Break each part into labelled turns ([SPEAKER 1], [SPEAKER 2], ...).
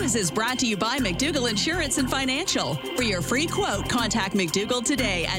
[SPEAKER 1] News is brought to you by McDougall Insurance and Financial. For your free quote, contact McDougall today at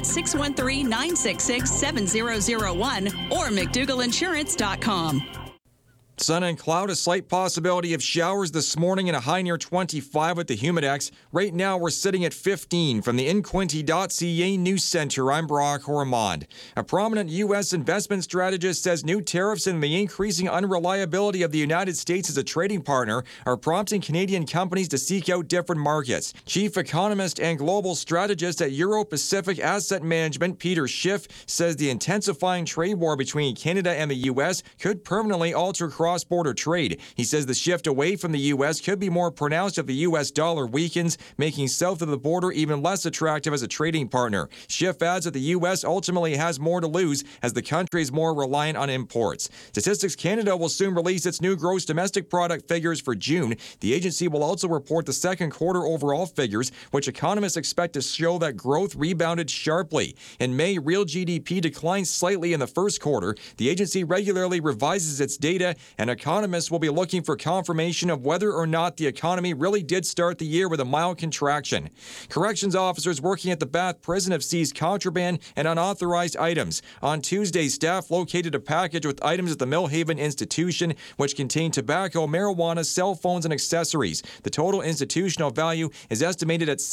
[SPEAKER 1] 613-966-7001 or McDougallinsurance.com.
[SPEAKER 2] Sun and cloud, a slight possibility of showers this morning and a high near 25 with the Humidex. Right now, we're sitting at 15. From the InQuinty.ca News Center, I'm Brock Ormond. A prominent U.S. investment strategist says new tariffs and the increasing unreliability of the United States as a trading partner are prompting Canadian companies to seek out different markets. Chief economist and global strategist at Euro-Pacific Asset Management, Peter Schiff, says the intensifying trade war between Canada and the U.S. could permanently alter cross-border trade. He says the shift away from the U.S. could be more pronounced if the U.S. dollar weakens, making south of the border even less attractive as a trading partner. Schiff adds that the U.S. ultimately has more to lose as the country is more reliant on imports. Statistics Canada will soon release its new gross domestic product figures for June. The agency will also report the second quarter overall figures, which economists expect to show that growth rebounded sharply. In May, real GDP declined slightly in the first quarter. The agency regularly revises its data, and economists will be looking for confirmation of whether or not the economy really did start the year with a mild contraction. Corrections officers working at the Bath prison have seized contraband and unauthorized items. On Tuesday, staff located a package with items at the Millhaven Institution, which contained tobacco, marijuana, cell phones, and accessories. The total institutional value is estimated at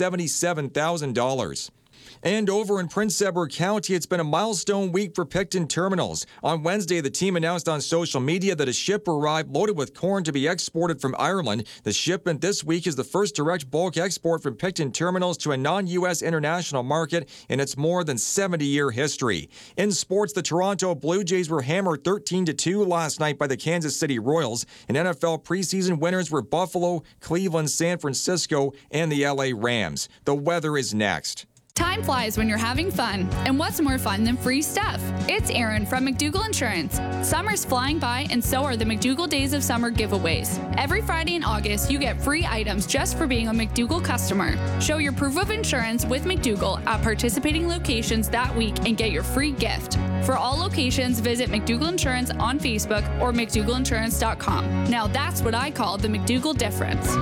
[SPEAKER 2] $77,000. And over in Prince Edward County, it's been a milestone week for Picton Terminals. On Wednesday, the team announced on social media that a ship arrived loaded with corn to be exported from Ireland. The shipment this week is the first direct bulk export from Picton Terminals to a non-U.S. international market in its more than 70-year history. In sports, the Toronto Blue Jays were hammered 13-2 last night by the Kansas City Royals. And NFL preseason winners were Buffalo, Cleveland, San Francisco, and the L.A. Rams. The weather is next.
[SPEAKER 3] Time flies when you're having fun, and what's more fun than free stuff? It's Erin from McDougall Insurance. Summer's flying by, and so are the McDougall Days of Summer giveaways. Every Friday in August, you get free items just for being a McDougall customer. Show your proof of insurance with McDougall at participating locations that week and get your free gift. For all locations, visit McDougall Insurance on Facebook or McDougallinsurance.com. Now that's what I call the McDougall difference.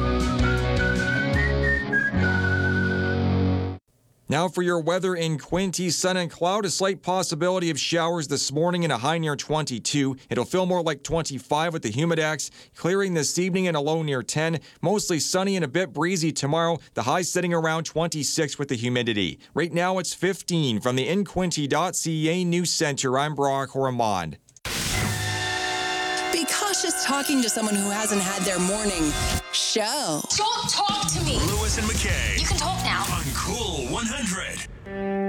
[SPEAKER 2] Now for your weather in Quinte, sun and cloud, a slight possibility of showers this morning and a high near 22. It'll feel more like 25 with the Humidex, clearing this evening and a low near 10. Mostly sunny and a bit breezy tomorrow, the high sitting around 26 with the humidity. Right now it's 15. From the InQuinty.ca News Center, I'm Brock Ormond.
[SPEAKER 4] Be cautious talking to someone who hasn't had their morning show.
[SPEAKER 5] Don't talk to me.
[SPEAKER 6] Lewis and McKay.
[SPEAKER 5] You can talk now.
[SPEAKER 6] On Cool 100.